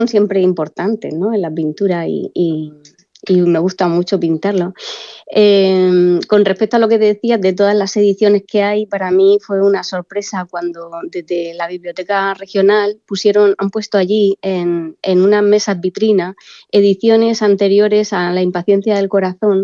siempre importantes, ¿no?, en la pintura y me gusta mucho pintarlo. Con respecto a lo que decías de todas las ediciones que hay, para mí fue una sorpresa cuando desde la biblioteca regional han puesto allí en unas mesas vitrina ediciones anteriores a La impaciencia del corazón,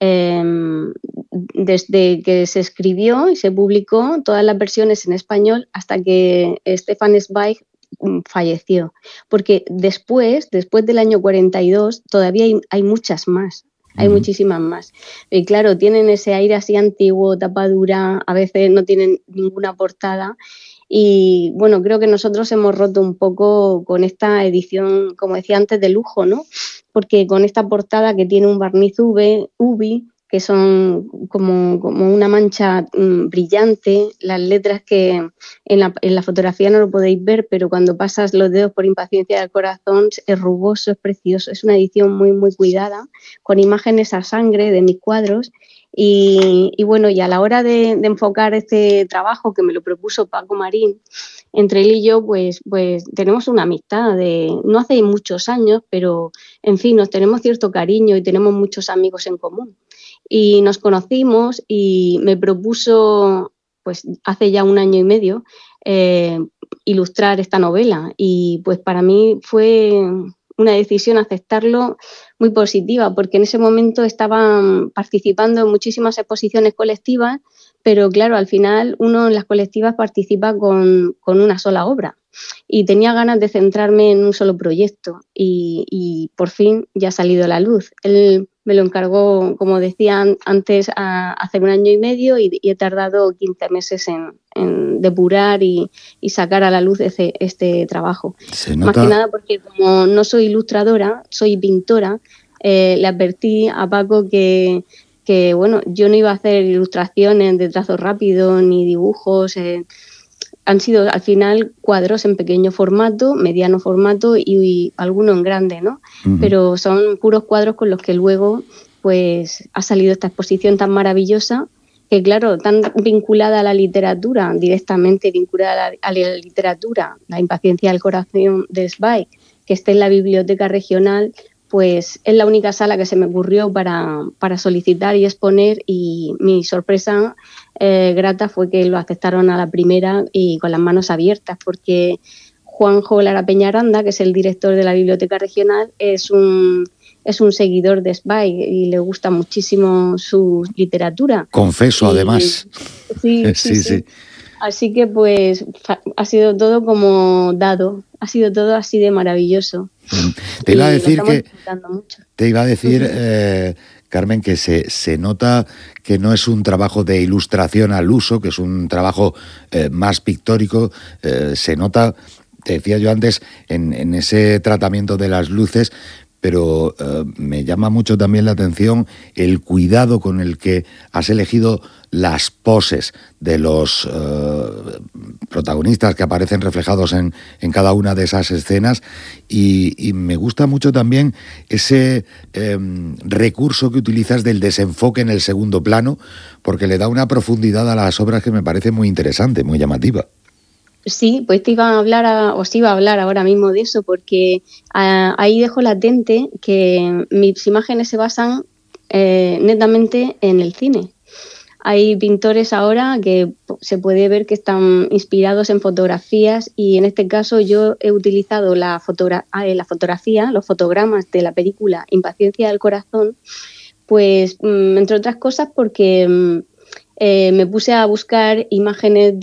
desde que se escribió y se publicó todas las versiones en español hasta que Stefan Zweig falleció, porque después del año 42 todavía hay muchas más, hay Ujú. muchísimas más. Y claro, tienen ese aire así antiguo, tapa dura, a veces no tienen ninguna portada. Y bueno, creo que nosotros hemos roto un poco con esta edición, como decía antes, de lujo, ¿no? Porque con esta portada que tiene un barniz UV, que son como una mancha brillante, las letras que en la fotografía no lo podéis ver, pero cuando pasas los dedos por Impaciencia del corazón es rugoso, es precioso, es una edición muy, muy cuidada, con imágenes a sangre de mis cuadros. Y bueno, y a la hora de enfocar este trabajo que me lo propuso Paco Marín, entre él y yo, pues tenemos una amistad de no hace muchos años, pero en fin, nos tenemos cierto cariño y tenemos muchos amigos en común. Y nos conocimos y me propuso, pues hace ya 1 año y medio, ilustrar esta novela. Y pues para mí fue una decisión aceptarlo muy positiva, porque en ese momento estaba participando en muchísimas exposiciones colectivas, pero claro, al final uno en las colectivas participa con una sola obra y tenía ganas de centrarme en un solo proyecto y por fin ya ha salido a la luz. Él me lo encargó, como decía antes, hace 1 año y medio y he tardado 15 meses en depurar y sacar a la luz este trabajo. Se Más que nota. nada porque como no soy ilustradora, soy pintora, le advertí a Paco que bueno, yo no iba a hacer ilustraciones de trazo rápido ni dibujos. Han sido al final cuadros en pequeño formato, mediano formato y alguno en grande, ¿no? Ujú. Pero son puros cuadros con los que luego pues ha salido esta exposición tan maravillosa que, claro, tan vinculada a la literatura, directamente vinculada a la literatura, La impaciencia del corazón de Zweig, que esté en la biblioteca regional, pues es la única sala que se me ocurrió para solicitar y exponer, y mi sorpresa grata fue que lo aceptaron a la primera y con las manos abiertas, porque Juanjo Lara Peñaranda, que es el director de la biblioteca regional, es un seguidor de Zweig y le gusta muchísimo su literatura. Confeso, Y además. sí, sí, Sí, sí. sí. Así que pues ha sido todo como dado, ha sido todo así de maravilloso Te iba a y lo decir estamos que disfrutando mucho. Te iba a decir, Ujú. Carmen, que se nota que no es un trabajo de ilustración al uso, que es un trabajo más pictórico. Se nota, te decía yo antes, en ese tratamiento de las luces, pero me llama mucho también la atención el cuidado con el que has elegido las poses de los protagonistas que aparecen reflejados en cada una de esas escenas y me gusta mucho también ese recurso que utilizas del desenfoque en el segundo plano, porque le da una profundidad a las obras que me parece muy interesante, muy llamativa. Sí, pues os iba a hablar ahora mismo de eso, porque ahí dejo latente que mis imágenes se basan netamente en el cine. Hay pintores ahora que se puede ver que están inspirados en fotografías y en este caso yo he utilizado la fotografía, los fotogramas de la película Impaciencia del corazón, pues entre otras cosas porque me puse a buscar imágenes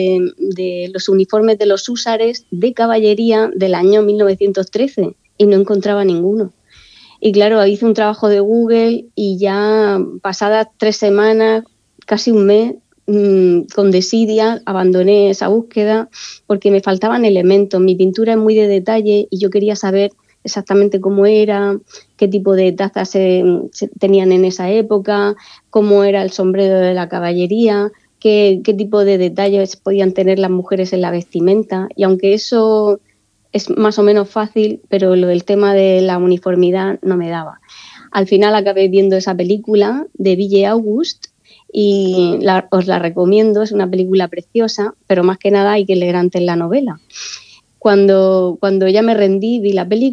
de los uniformes de los húsares de caballería del año 1913 y no encontraba ninguno. Y claro, hice un trabajo de Google y ya pasadas 3 semanas, casi un mes, con desidia, abandoné esa búsqueda porque me faltaban elementos. Mi pintura es muy de detalle y yo quería saber exactamente cómo era, qué tipo de tazas se tenían en esa época, cómo era el sombrero de la caballería, qué tipo de detalles podían tener las mujeres en la vestimenta. Y aunque eso es más o menos fácil, pero lo del tema de la uniformidad no me daba. Al final acabé viendo esa película de Ville August y os la recomiendo, es una película preciosa, pero más que nada hay que leer antes la novela. cuando ya me rendí, vi la película